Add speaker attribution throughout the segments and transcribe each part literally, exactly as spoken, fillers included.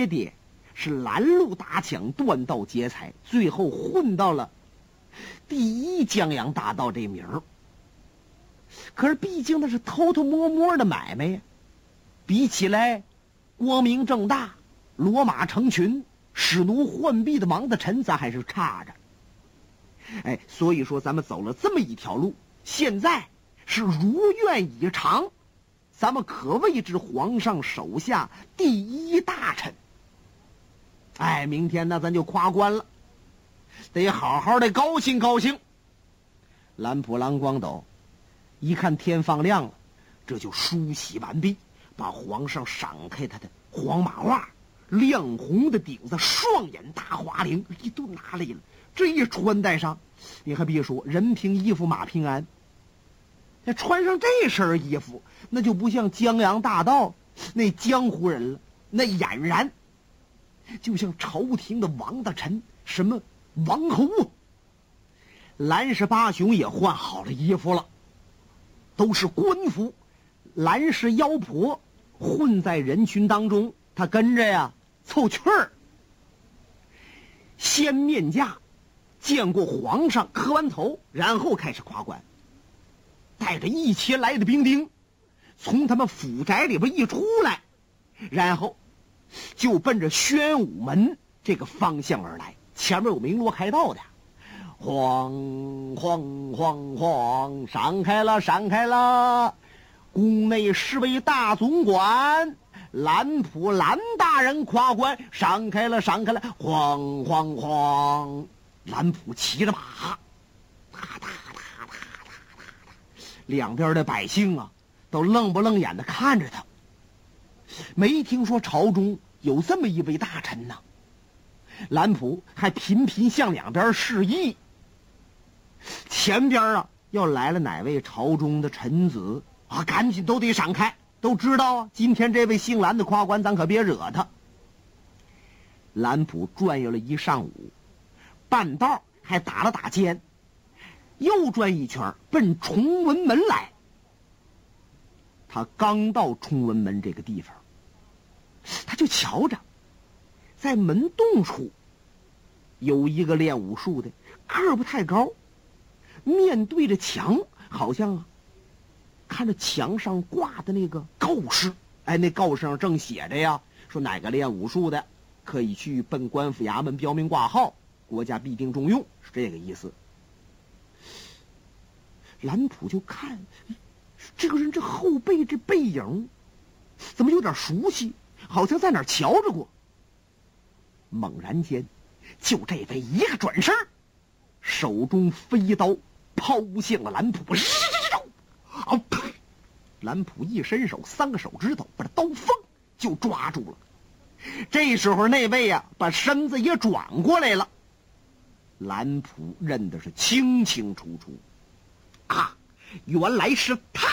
Speaker 1: 爹爹是拦路打抢，断道劫财，最后混到了第一江洋大盗这名儿。可是毕竟那是偷偷摸摸的买卖呀，比起来光明正大、骡马成群、使奴换币的王大臣，咱还是差着。哎，所以说咱们走了这么一条路，现在是如愿以偿，咱们可谓之皇上手下第一大臣。哎，明天呢咱就夸官了，得好好的高兴高兴。蓝普蓝光斗一看天放亮了，这就梳洗完毕，把皇上赏开他的黄马褂、亮红的顶子、双眼大花翎一都拿来了。这一穿戴上，你还别说，人平衣服马平安。那穿上这身衣服，那就不像江洋大盗那江湖人了，那俨然就像朝廷的王大臣，什么王侯啊。蓝氏八雄也换好了衣服了，都是官服。蓝氏妖婆混在人群当中，他跟着呀凑趣儿。先面驾见过皇上，磕完头，然后开始夸官，带着一千来的兵丁从他们府宅里边一出来，然后就奔着宣武门这个方向而来。前面有鸣锣开道的，晃晃晃晃，闪开了闪开了，宫内侍卫大总管蓝普蓝大人夸官，闪开了闪开了，晃晃晃。蓝普骑着马，哒哒哒哒哒哒，两边的百姓啊都愣不愣眼的看着他，没听说朝中有这么一位大臣呢。蓝普还频频向两边示意，前边啊要来了哪位朝中的臣子啊，赶紧都得闪开，都知道啊，今天这位姓蓝的夸官，咱可别惹他。蓝普转悠了一上午，半道还打了打尖，又转一圈奔崇文门来。他刚到崇文门这个地方，他就瞧着在门洞处有一个练武术的，个儿不太高，面对着墙，好像啊看着墙上挂的那个告示。哎，那告示上正写着呀，说哪个练武术的可以去奔官府衙门标明挂号，国家必定重用，是这个意思。蓝普就看这个人，这后背这背影怎么有点熟悉，好像在哪儿瞧着过。猛然间，就这位一个转身，手中飞刀抛向了蓝普。啊！蓝普一伸手，三个手指头把这刀锋就抓住了。这时候那位啊把身子也转过来了，蓝普认得是清清楚楚啊，原来是他，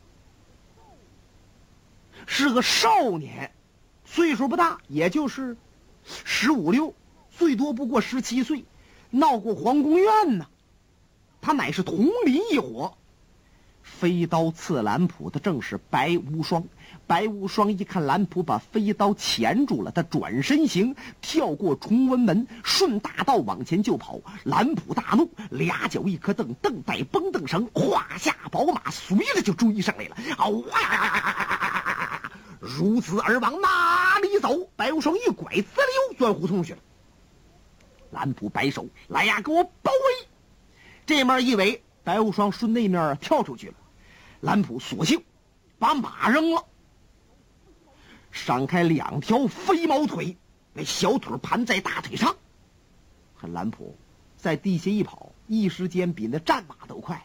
Speaker 1: 是个少年，岁数不大，也就是十五六，最多不过十七岁，闹过皇宫院呢。他乃是同林一伙。飞刀刺蓝普的正是白无双。白无双一看蓝普把飞刀钳住了，他转身行，跳过崇文门，顺大道往前就跑。蓝普大怒，俩脚一颗蹬，蹬带绷蹬绳，胯下宝马随着就追上来了。啊！如此而往哪里走？白无双一拐，滋溜钻胡同去了。蓝普摆手，来呀，给我包围！这面一围，白无双顺那面跳出去了。蓝普索性把马扔了，闪开两条飞毛腿，那小腿盘在大腿上。看蓝普在地下一跑，一时间比那战马都快。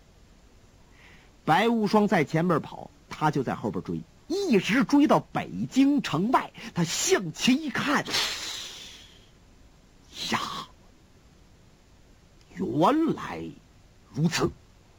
Speaker 1: 白无双在前面跑，他就在后边追，一直追到北京城外。他向前一看，呀，原来如此。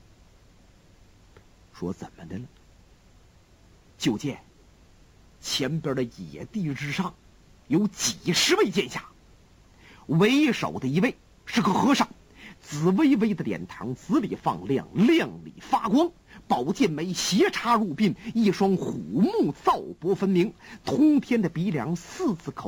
Speaker 1: 说怎么的了？就见前边的野地之上有几十位剑侠，为首的一位是个和尚，紫微微的脸膛，紫里放亮，亮里发光，宝剑眉斜插入鬓，一双虎目，皂薄分明，通天的鼻梁，四字口